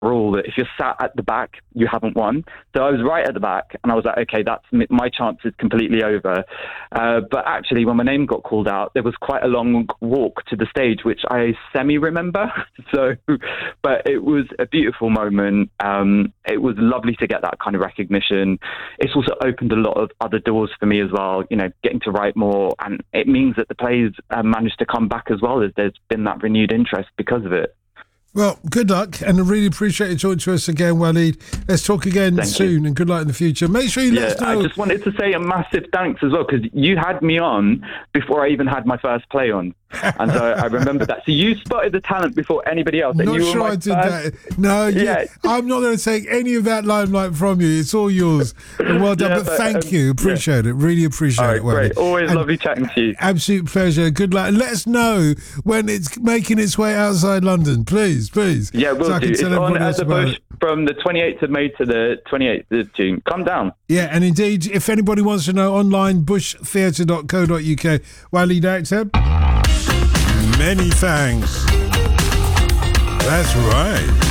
rule that if you're sat at the back, you haven't won. So I was right at the back, and I was like, okay, that's my chance is completely over. But actually, when my name got called out, there was quite a long walk to the stage, which I semi-remember. But it was a beautiful moment. It was lovely to get that kind of recognition. It's also opened a lot of other doors for me as well, getting to write more. And it means that the plays managed to come back as well, as there's been that renewed interest because of it. Well, good luck, and I really appreciate you talking to us again, Waleed. Let's talk again soon, and good luck in the future. Make sure you let us know. I just wanted to say a massive thanks as well, because you had me on before I even had my first play on. And so I remember that. So you spotted the talent before anybody else. Not sure I did that. No, I'm not going to take any of that limelight from you. It's all yours. And well done. But thank you. Appreciate it. Really appreciate it. Great. Always lovely chatting to you. Absolute pleasure. Good luck. And let us know when it's making its way outside London. Please. Yeah, we'll do. It's on at the Bush from the 28th of May to the 28th of June. Come down. Yeah, and indeed, if anybody wants to know, online, bushtheatre.co.uk. Waleed Akhter, many thanks. That's right.